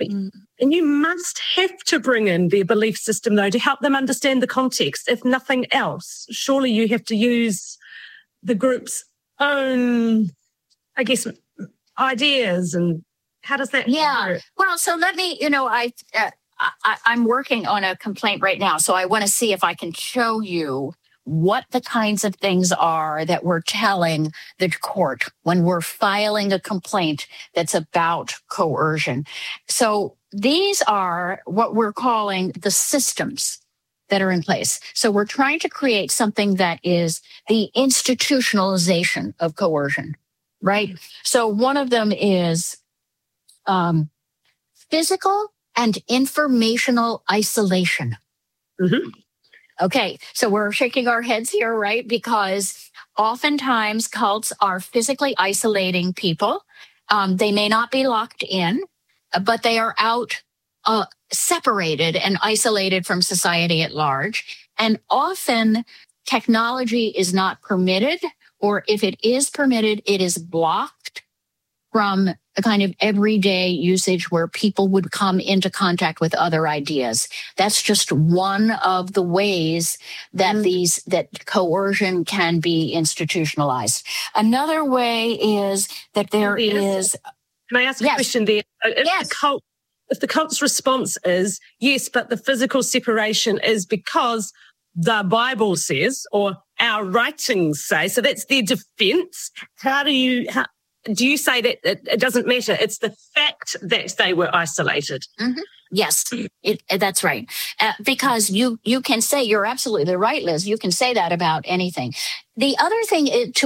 And you must have to bring in their belief system, though, to help them understand the context. If nothing else, surely you have to use the group's own, I guess, ideas. And how does that work? Well, so let me, I'm working on a complaint right now, so I want to see if I can show you what the kinds of things are that we're telling the court when we're filing a complaint that's about coercion. So these are what we're calling the systems that are in place. So we're trying to create something that is the institutionalization of coercion, right? So one of them is physical and informational isolation. Mm-hmm. Okay, so we're shaking our heads here, right? Because oftentimes cults are physically isolating people. They may not be locked in, but they are out separated and isolated from society at large. And often technology is not permitted, or if it is permitted, it is blocked from a kind of everyday usage where people would come into contact with other ideas. That's just one of the ways that that coercion can be institutionalized. Another way is that there is. Can I ask a question there? If the cult's response is yes, but the physical separation is because the Bible says, or our writings say, so that's their defense. Do you say that it doesn't matter? It's the fact that they were isolated. Mm-hmm. Yes, that's right. Because you can say, you're absolutely right, Liz. You can say that about anything. The other thing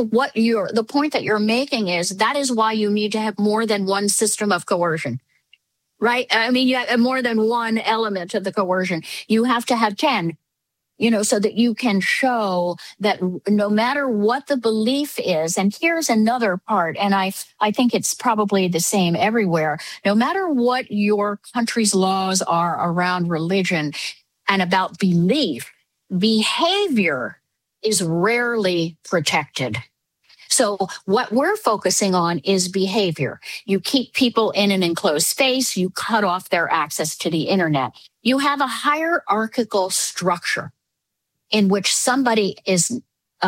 the point that you're making is that is why you need to have more than one system of coercion, right? I mean, you have more than one element of the coercion. You have to have 10. So that you can show that no matter what the belief is, and here's another part, and I think it's probably the same everywhere, no matter what your country's laws are around religion and about belief, behavior is rarely protected. So what we're focusing on is behavior. You keep people in an enclosed space, you cut off their access to the internet. You have a hierarchical structure in which somebody is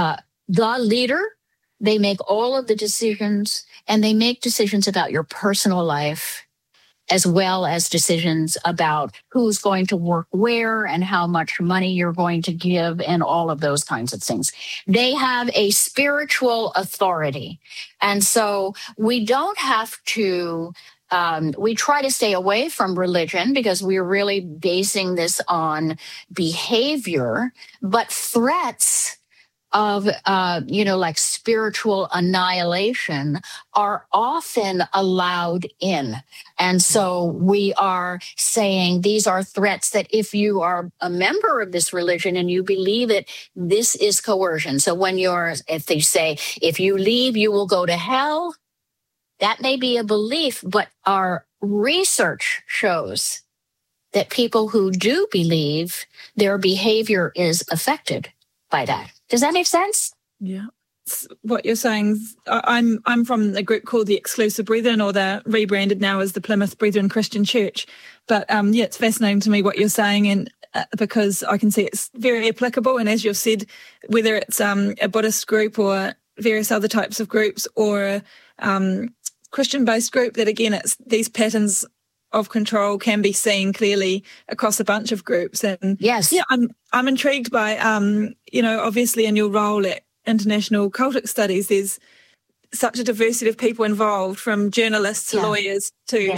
the leader. They make all of the decisions, and they make decisions about your personal life, as well as decisions about who's going to work where and how much money you're going to give and all of those kinds of things. They have a spiritual authority. And so we don't have to we try to stay away from religion because we're really basing this on behavior, but threats of, like spiritual annihilation are often allowed in. And so we are saying these are threats that if you are a member of this religion and you believe it, this is coercion. So if they say, if you leave, you will go to hell, that may be a belief, but our research shows that people who do believe, their behavior is affected by that. Does that make sense? Yeah. What you're saying, I'm from a group called the Exclusive Brethren, or they're rebranded now as the Plymouth Brethren Christian Church. But it's fascinating to me what you're saying, and because I can see it's very applicable. And as you've said, whether it's a Buddhist group or various other types of groups, or Christian-based group, that again, it's these patterns of control can be seen clearly across a bunch of groups. And yes, I'm intrigued by obviously in your role at International Cultic Studies, there's such a diversity of people involved, from journalists to lawyers to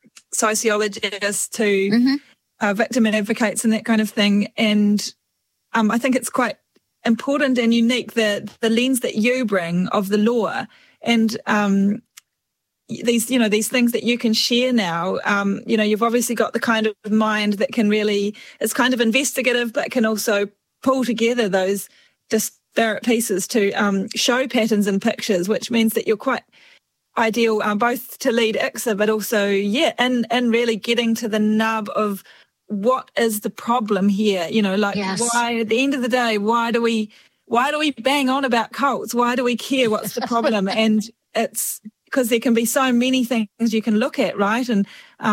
sociologists to victim advocates and that kind of thing. And I think it's quite important and unique the lens that you bring of the law, and these things that you can share now. You've obviously got the kind of mind that can really, is kind of investigative, but can also pull together those disparate pieces to show patterns in pictures, which means that you're quite ideal both to lead ICSA, but also, and really getting to the nub of what is the problem here. Why, at the end of the day, why do we bang on about cults? Why do we care? What's the problem? And it's because there can be so many things you can look at, right? And